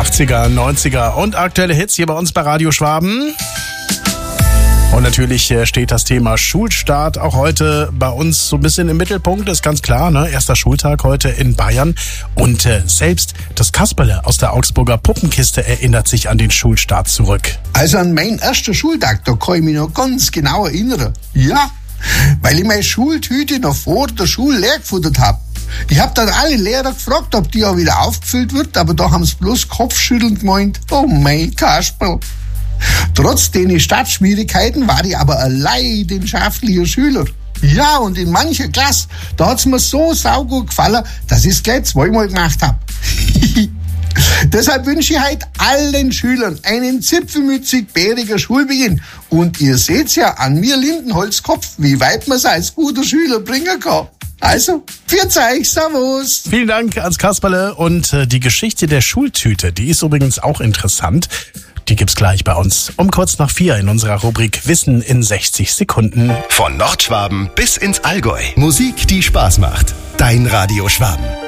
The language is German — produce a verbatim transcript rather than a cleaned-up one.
achtziger, neunziger und aktuelle Hits hier bei uns bei Radio Schwaben. Und natürlich steht das Thema Schulstart auch heute bei uns so ein bisschen im Mittelpunkt, ist ganz klar, ne? Erster Schultag heute in Bayern. Und äh, selbst das Kasperle aus der Augsburger Puppenkiste erinnert sich an den Schulstart zurück. Also an meinen ersten Schultag, da kann ich mich noch ganz genau erinnern. Ja, weil ich meine Schultüte noch vor der Schule leer gefuttert habe. Ich habe dann alle Lehrer gefragt, ob die auch wieder aufgefüllt wird, aber da haben sie bloß Kopfschüttelnd gemeint, oh mein Kasperl. Trotz den Startschwierigkeiten war ich aber ein leidenschaftlicher Schüler. Ja, und in mancher Klasse, da hat's mir so saugut gefallen, dass ich es gleich zweimal gemacht habe. Deshalb wünsche ich heute allen Schülern einen zipfelmützig-bäriger Schulbeginn. Und ihr seht's ja an mir Lindenholzkopf, wie weit man's als guter Schüler bringen kann. Also, pfiat euch, servus. Vielen Dank ans Kasperle. Und äh, die Geschichte der Schultüte, die ist übrigens auch interessant. Die gibt's gleich bei uns um kurz nach vier in unserer Rubrik Wissen in sechzig Sekunden. Von Nordschwaben bis ins Allgäu. Musik, die Spaß macht. Dein Radio Schwaben.